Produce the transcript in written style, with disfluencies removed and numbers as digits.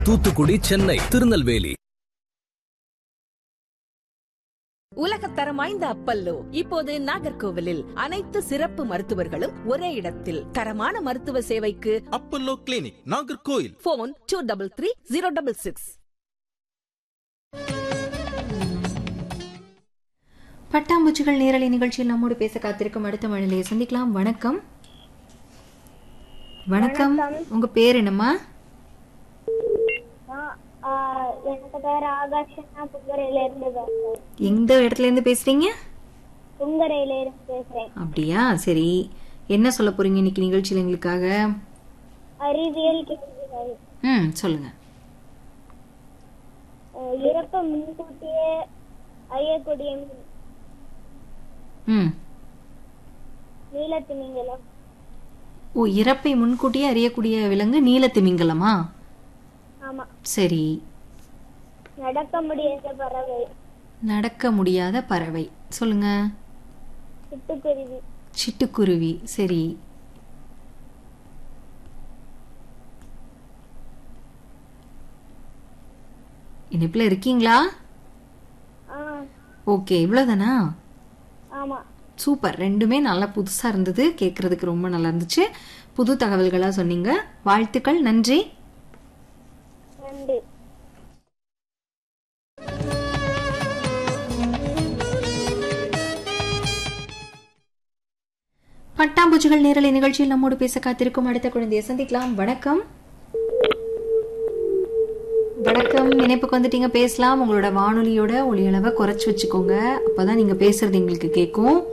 தூத்துக்குடி, சென்னை, திருநெல்வேலி. உலகத்தரம் வாய்ந்த அப்பல்லோ இப்போது நாகர்கோவிலில் அனைத்து சிறப்பு மருத்துவர்களும் ஒரே இடத்தில். தரமான மருத்துவ சேவைக்கு அப்பல்லோ கிளினிக், நாகர்கோவில். போன் 233066. பட்டாம்பூச்சிகள் நேரலை நிகழ்ச்சியில் நம்மோடு பேச காத்திருக்கும் அடுத்த மழையை சந்திக்கலாம். வணக்கம். வணக்கம், உங்க பேர் என்னம்மா? எனக்கு பேர் ஆகாஷனா, புங்கரையில இருந்து பேசுறேன். எந்த இடத்துல இருந்து பேசுறீங்க? புங்கரையில இருந்து பேசுறேன். அப்படியா, சரி. என்ன சொல்ல போறீங்க இன்னைக்கு நிகழ்ச்சியில் எங்களுக்காக? அறிவியல் கேள்விகள். சொல்லுங்க. இறப்ப முன்கூட்டியே அறியக்கூடிய நீலத்திமிங்கலம். ஓ, இறப்பை முன்கூட்டியே அறியக்கூடிய விலங்கு நீலத்திமிங்கலமா? ஆமா. சரி. நடக்க முடியாத பறவை. நடக்க முடியாத பறவை சொல்லுங்க. சிட்டுக்குருவி. சிட்டுக்குருவி, சரி. இணைப்புல இருக்கீங்களா? ஓகே, இவ்வளவுதானா? ஆமா. சூப்பர். ரெண்டுமே நல்லா புதுசா இருந்தது, கேட்கறதுக்கு ரொம்ப நல்லா இருந்துச்சு. புது தகவல்களா சொன்னீங்க. வாழ்த்துக்கள், நன்றி. நன்றி. பட்டாம்பூச்சிகள் நேரலை நிகழ்ச்சியில் நம்மோடு பேச காத்திருக்கும் அடுத்த குழந்தையை சந்திக்கலாம். வணக்கம். வணக்கம், இணைப்புக்கு வந்துட்டீங்க, பேசலாம். உங்களோட வானொலியோட ஒலி அளவை குறைச்சு வச்சுக்கோங்க, அப்பதான் நீங்க பேசுறது எங்களுக்கு கேட்கும்.